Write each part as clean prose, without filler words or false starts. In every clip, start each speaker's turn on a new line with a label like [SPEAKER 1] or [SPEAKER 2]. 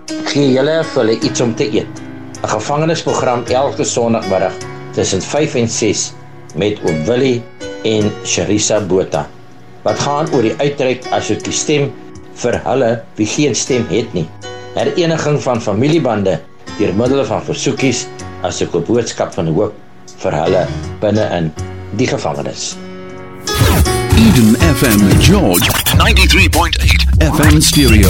[SPEAKER 1] Gee julle vir hulle iets om te eet. 'n Gevangenisprogram elke Sondagmiddag tussen 5 en 6 met oom Willie en Sharissa Botha. Wat gaan oor die uitreik asook die stem vir hulle wie geen stem het nie. Hereniging van familiebande deur middel van versoekies asook 'n boodskap van hoop vir hulle binne in die gevangenis.
[SPEAKER 2] Eden FM George 93.8 FM stereo.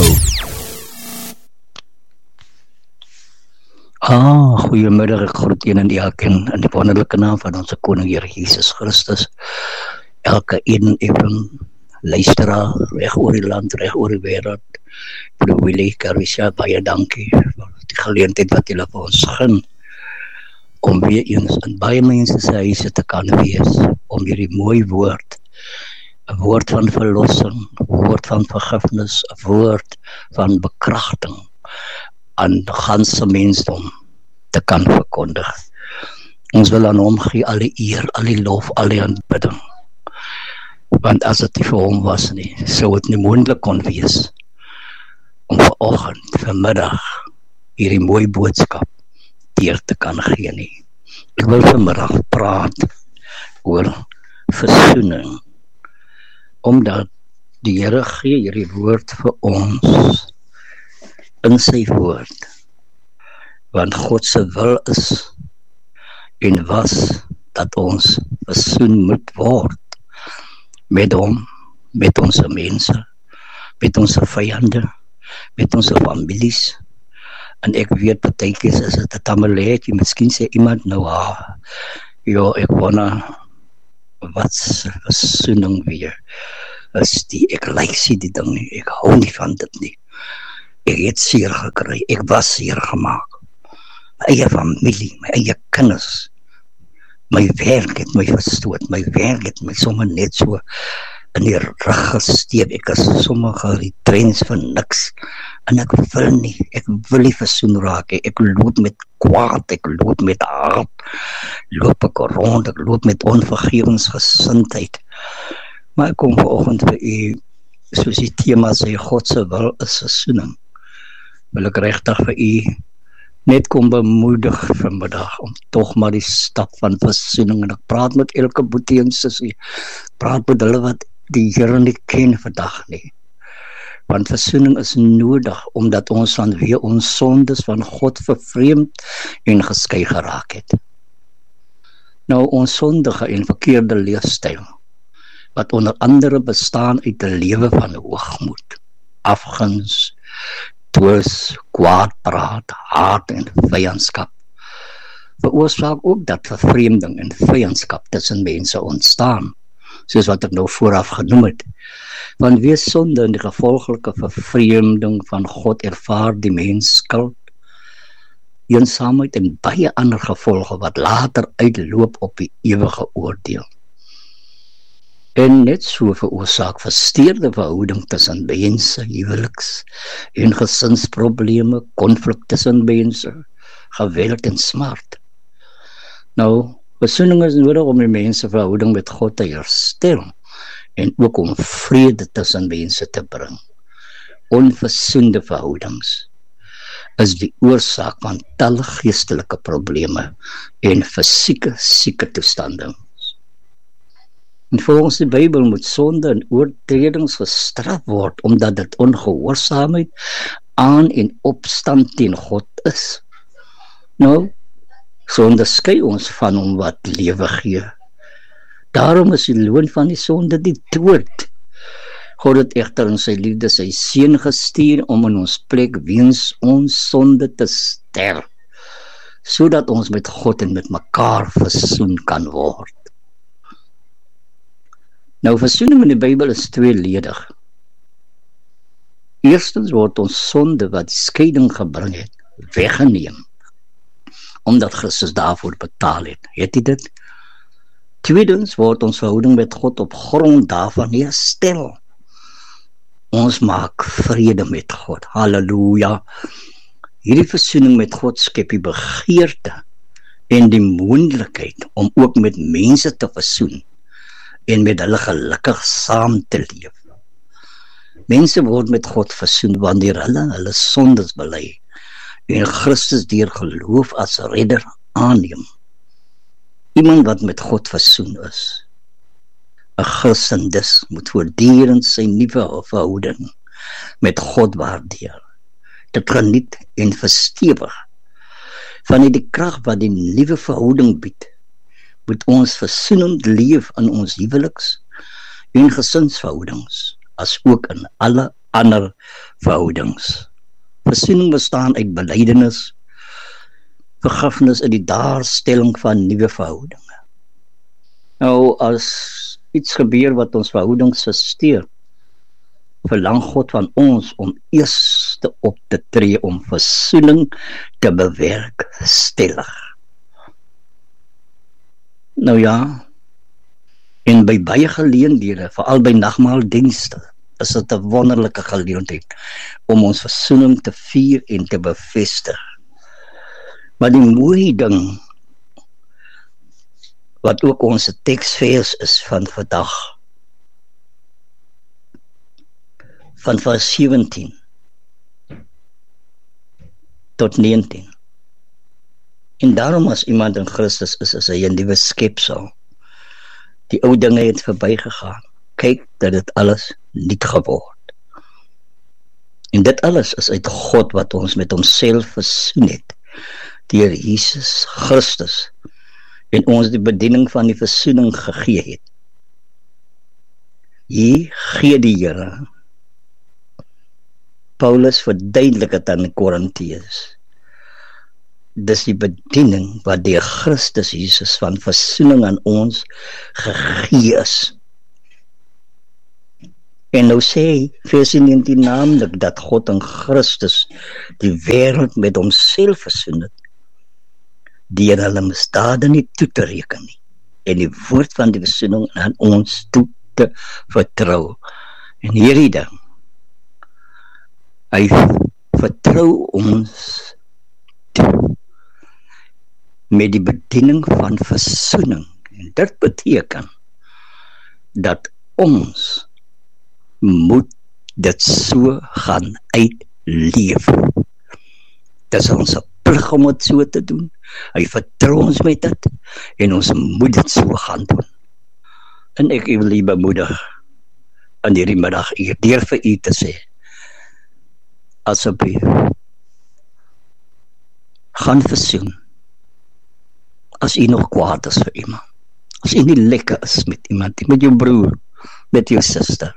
[SPEAKER 3] Goeiemiddag, ek groet een en elkeen in die wonderlike naam van ons koning Here Jesus Christus. Elke Eden FM luisteraar reg oor die land, reg oor die wêreld. Vir Willie, Carissa, baie dankie vir die geleentheid wat julle vir ons gun om weer eens in baie mense se huise te kan wees, om hierdie mooi woord, 'n woord van verlossing, 'n woord van vergifnis, 'n woord van bekragting aan die ganse mensdom te kan verkondig. Ons wil aan hom gee al die eer, al die lof, al die aanbidding. Want as dit nie vir hom was nie, sou dit nie moontlik kon wees om vanoggend, vanmiddag, hierdie mooi boodskap deur te kan gee nie. Ek wil vanmiddag praat oor versoening, omdat die Here gee hierdie woord vir ons in sy woord, want God se wil is en was dat ons versoen moet word met hom, met ons mense, met ons vyande, met ons families. En ek weet partykeer is dit 'n tamaletjie, miskien sê iemand nou, ek wonder wat versoening weer is die, ek sien die ding nie, ek hou nie van dit nie. Ek het seer gekry, ek was seer gemaak. My eie familie, my eie kinders, my werk het my verstoot, my werk het my sommer net so in die rug gesteek, ek is sommer geretrains vir niks, en ek wil nie versoen raak, ek loop met kwaad, ek loop met haat, loop ek rond, ek loop met onvergewensgesindheid, maar ek kom vanoggend vir u, soos die thema sê, God se wil is versoening, wil ek regtig vir u net kom bemoedig vanmiddag om tog maar die stap van versoening, en ek praat met elke boetie en sussie, praat met hulle wat die Here nie ken vandag nie, want versoening is nodig, omdat ons vanweë ons sondes van God vervreemd en geskei geraak het. Nou, ons sondige en verkeerde leefstyl, wat onder andere bestaan uit 'n lewe van hoogmoed, afguns, twis, kwaad praat, haat en vyandskap, veroorsaak ook dat vervreemding en vyandskap tussen mense ontstaan, soos wat ek nou vooraf genoem het. Want wees sonde en die gevolglike vervreemding van God ervaar die mens skuld, eensaamheid en baie ander gevolge wat later uitloop op die ewige oordeel. En net so veroorsaak versteurde verhouding tussen mense, huweliks en gesinsprobleme, konflik tussen mense, geweld en smart. Nou, versoening is nodig om die mense verhouding met God te herstel en ook om vrede tussen mense te bring. Onversoende verhoudings is die oorsaak van talle geestelike probleme en fisieke sieke toestande. En volgens die Bybel moet sonde en oortredings gestraf word, omdat dit ongehoorsaamheid aan en opstand teen God is. Nou, sonde skei ons van hom wat lewe gee. Daarom is die loon van die sonde die dood. God het egter in sy liefde sy seun gestuur om in ons plek weens ons sonde te sterf, sodat ons met God en met mekaar versoen kan word. Nou, versoening in die Bybel is tweeledig. Eerstens word ons sonde wat skeiding gebring het, weggeneem, omdat Christus daarvoor betaal het. Het hy dit? Tweedens word ons verhouding met God op grond daarvan herstel. Ons maak vrede met God. Halleluja. Hierdie versoening met God skep die begeerte en die moontlikheid om ook met mense te versoen en met hulle gelukkig saam te leef. Mense word met God versoen wanneer hulle sondes bely en Christus deur geloof as redder aanneem. Iemand wat met God versoen is. 'n Christen dus moet voortdurend sy nuwe verhouding met God waardeer. Dit geniet en verstewig. Vanuit die krag wat die nuwe verhouding bied, moet ons versoenend leef in ons huweliks en gesinsverhoudings, as ook in alle ander verhoudings. Versoening bestaan uit belydenis, vergifnis in die daarstelling van nuwe verhoudinge. Nou, as iets gebeur wat ons verhoudings versteur, verlang God van ons om eers op te tree om versoening te bewerkstellig. Nou ja, en by baie geleenthede, veral by nagmaaldienste, is dit 'n wonderlike geleentheid om ons versoening te vier en te bevestig. Maar die mooie ding, wat ook ons teksvers is van vandag, van vers 17 tot 19. En daarom as iemand in Christus is hy 'n nuwe skepsel. Die ou dinge het verbygegaan. Kyk dat dit alles nuut geword. En dit alles is uit God wat ons met homself versoen het, deur Jesus Christus, en ons die bediening van die versoening gegee het. Hier gee die Here Paulus verduidelik het aan die Korintiërs. Dis die bediening wat deur Christus Jesus van versoening aan ons gegee is. En nou sê vers 19 naamlik dat God in Christus die wêreld met homself versoen het, deur hulle misdade nie toe te reken nie, en die woord van die versoening aan ons toe te vertrou. En hierdie ding, hy vertrou ons toe met die bediening van versoening. En dit beteken dat ons moet dit so gaan uitleef. Dit is ons plig om dit so te doen. Hy vertrou ons met dit en ons moet dit so gaan doen. En ek wil u bemoedig in hierdie middag deur vir u te sê, asseblief, gaan versoen. As u nog kwaad is vir iemand, as u nie lekker is met iemand, met jou broer, met jou suster,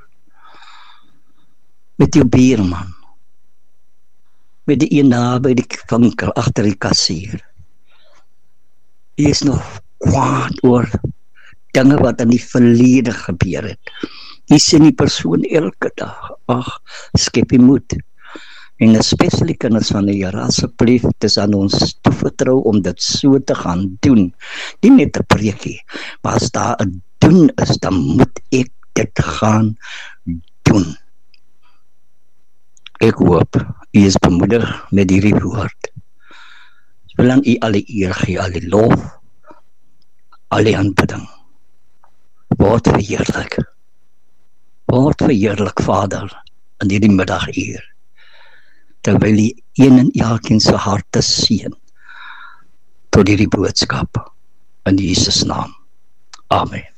[SPEAKER 3] met jou buurman, met die een naby die winkel, agter die kassier. U is nog kwaad oor dinge wat in die verlede gebeur het. U sien die persoon elke dag, ag, skep die moed. En especially kinders van die Here, asseblief, dit is aan ons toevertrou om dit so te gaan doen. Nie net 'n preekie, maar as daar 'n doen is, dan moet ek dit gaan doen. Ek hoop, u is bemoedig met hierdie woord. Solang u al die eer gee, al die lof, al die aanbidding. Word verheerlik, Vader, in hierdie middaguur. Terwyl die een en elkeen se harte seën tot hierdie boodskap in Jesus naam. Amen.